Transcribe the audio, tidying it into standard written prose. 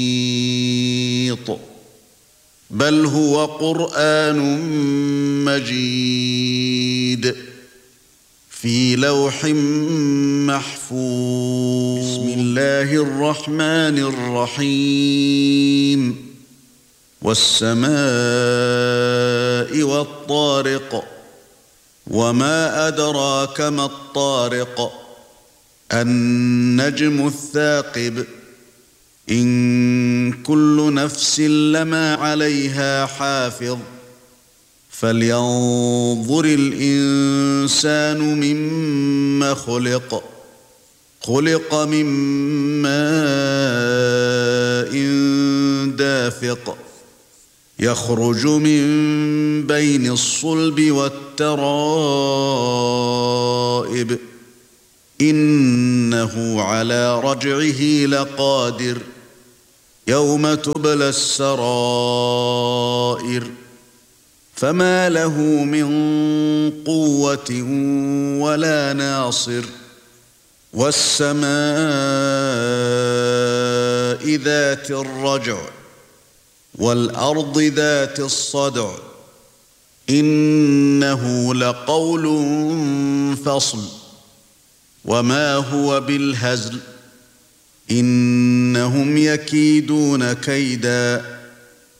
بل هو قرآن مجيد في لوح محفوظ. بسم الله الرحمن الرحيم. والسماء والطارق وما أدراك ما الطارق النجم الثاقب إن كل نفس لما عليها حافظ فلينظر الإنسان مما خلق من ماء دافق يخرج من بين الصلب والترائب إنه على رجعه لقادر يوم تبلى السرائر فما له من قوة ولا ناصر والسماء ذات الرجع والأرض ذات الصدع إنه لقول فصل وما هو بالهزل إنهم يكيدون كيدا